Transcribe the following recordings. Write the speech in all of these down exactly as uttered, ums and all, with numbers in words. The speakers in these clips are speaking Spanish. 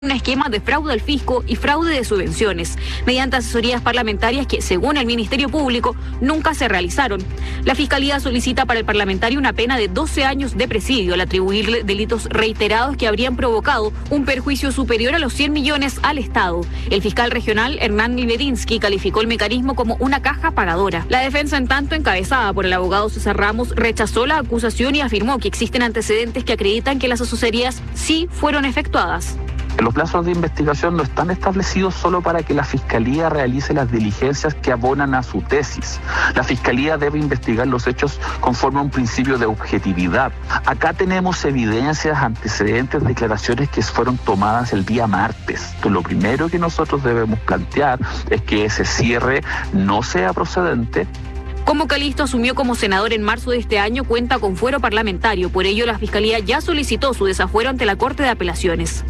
un esquema de fraude al fisco y fraude de subvenciones, mediante asesorías parlamentarias que, según el Ministerio Público, nunca se realizaron. La Fiscalía solicita para el parlamentario una pena de doce años de presidio al atribuirle delitos reiterados que habrían provocado un perjuicio superior a los cien millones al Estado. El fiscal regional, Hernán Libedinsky, calificó el mecanismo como una caja pagadora. La defensa, en tanto, encabezada por el abogado César Ramos, rechazó la acusación y afirmó que existen antecedentes que acreditan que las asesorías sí fueron efectuadas. Los plazos de investigación no están establecidos solo para que la Fiscalía realice las diligencias que abonan a su tesis. La Fiscalía debe investigar los hechos conforme a un principio de objetividad. Acá tenemos evidencias, antecedentes, declaraciones que fueron tomadas el día martes. Entonces, lo primero que nosotros debemos plantear es que ese cierre no sea procedente. Como Calisto asumió como senador en marzo de este año, cuenta con fuero parlamentario. Por ello, la Fiscalía ya solicitó su desafuero ante la Corte de Apelaciones.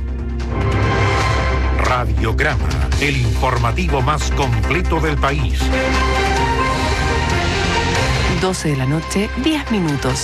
Radiograma, el informativo más completo del país. doce de la noche, diez minutos.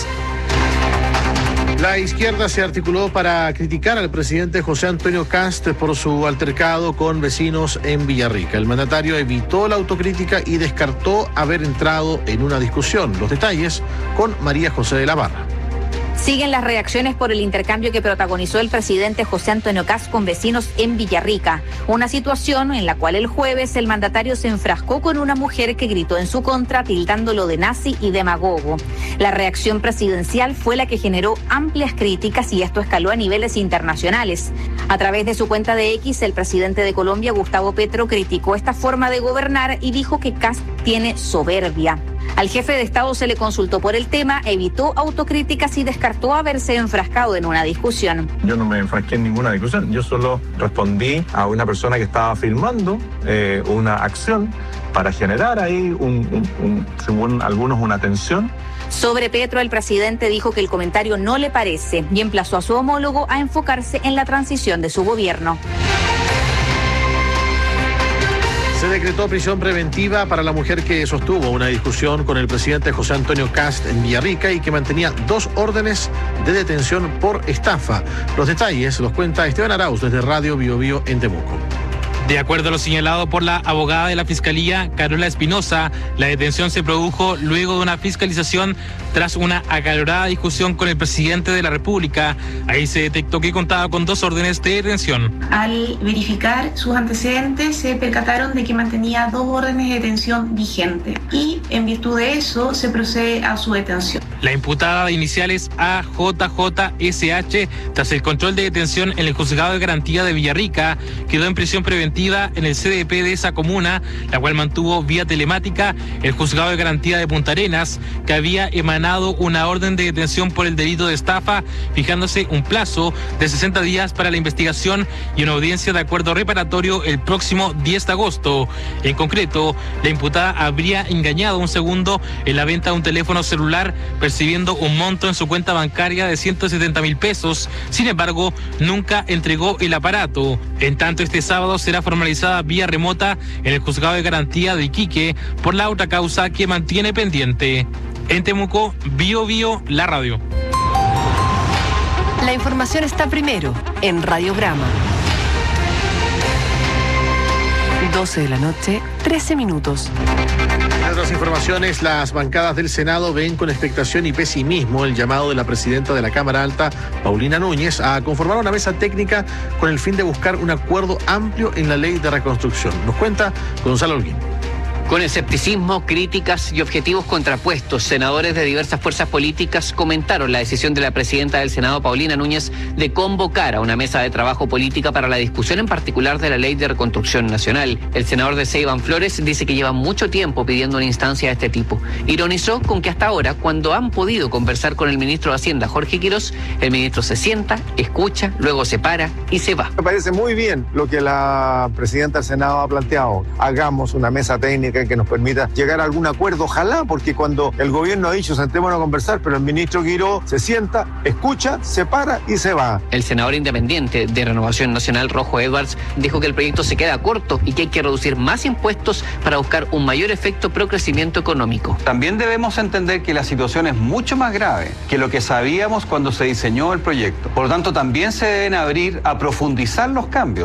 La izquierda se articuló para criticar al presidente José Antonio Kast por su altercado con vecinos en Villarrica. El mandatario evitó la autocrítica y descartó haber entrado en una discusión. Los detalles con María José de la Barra. Siguen las reacciones por el intercambio que protagonizó el presidente José Antonio Kast con vecinos en Villarrica. Una situación en la cual el jueves el mandatario se enfrascó con una mujer que gritó en su contra, tildándolo de nazi y demagogo. La reacción presidencial fue la que generó amplias críticas y esto escaló a niveles internacionales. A través de su cuenta de X, el presidente de Colombia, Gustavo Petro, criticó esta forma de gobernar y dijo que Kast tiene soberbia. Al jefe de Estado se le consultó por el tema, evitó autocríticas y descartó haberse enfrascado en una discusión. Yo no me enfrasqué en ninguna discusión, yo solo respondí a una persona que estaba filmando eh, una acción para generar ahí, un, un, un, según algunos, una tensión. Sobre Petro, el presidente dijo que el comentario no le parece y emplazó a su homólogo a enfocarse en la transición de su gobierno. Se decretó prisión preventiva para la mujer que sostuvo una discusión con el presidente José Antonio Kast en Villarrica y que mantenía dos órdenes de detención por estafa. Los detalles los cuenta Esteban Arauz desde Radio Bio Bio en Temuco. De acuerdo a lo señalado por la abogada de la Fiscalía, Carola Espinosa, la detención se produjo luego de una fiscalización tras una acalorada discusión con el presidente de la República. Ahí se detectó que contaba con dos órdenes de detención. Al verificar sus antecedentes, se percataron de que mantenía dos órdenes de detención vigentes y, en virtud de eso, se procede a su detención. La imputada de iniciales A J J S H, tras el control de detención en el Juzgado de Garantía de Villarrica, quedó en prisión preventiva en el C D P de esa comuna, la cual mantuvo vía telemática el Juzgado de Garantía de Punta Arenas, que había emanado una orden de detención por el delito de estafa, fijándose un plazo de sesenta días para la investigación y una audiencia de acuerdo reparatorio el próximo diez de agosto. En concreto, la imputada habría engañado a un segundo en la venta de un teléfono celular, percibiendo un monto en su cuenta bancaria de ciento setenta mil pesos. Sin embargo, nunca entregó el aparato. En tanto, este sábado será formalizada vía remota en el Juzgado de Garantía de Iquique por la otra causa que mantiene pendiente. En Temuco, Bio Bio, la radio. La información está primero en Radiograma. doce de la noche, trece minutos. En otras informaciones, las bancadas del Senado ven con expectación y pesimismo el llamado de la presidenta de la Cámara Alta, Paulina Núñez, a conformar una mesa técnica con el fin de buscar un acuerdo amplio en la ley de reconstrucción. Nos cuenta Gonzalo Holguín. Con escepticismo, críticas y objetivos contrapuestos, senadores de diversas fuerzas políticas comentaron la decisión de la presidenta del Senado, Paulina Núñez, de convocar a una mesa de trabajo política para la discusión en particular de la Ley de Reconstrucción Nacional. El senador de C, Iván Flores, dice que lleva mucho tiempo pidiendo una instancia de este tipo. Ironizó con que hasta ahora, cuando han podido conversar con el ministro de Hacienda, Jorge Quirós, el ministro se sienta, escucha, luego se para y se va. Me parece muy bien lo que la presidenta del Senado ha planteado. Hagamos una mesa técnica política que nos permita llegar a algún acuerdo, ojalá, porque cuando el gobierno ha dicho sentémonos a conversar, pero el ministro Guiró se sienta, escucha, se para y se va. El senador independiente de Renovación Nacional, Rojo Edwards, dijo que el proyecto se queda corto y que hay que reducir más impuestos para buscar un mayor efecto pro crecimiento económico. También debemos entender que la situación es mucho más grave que lo que sabíamos cuando se diseñó el proyecto. Por lo tanto, también se deben abrir a profundizar los cambios.